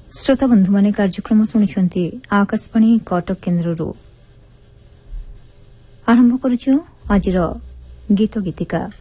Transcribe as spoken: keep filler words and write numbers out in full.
श्रोता बंधु माने कार्यक्रम शुणुछंती आकाशवाणी कटक केन्द्ररू आरंभ करुछु आजिर गीत गीतिका।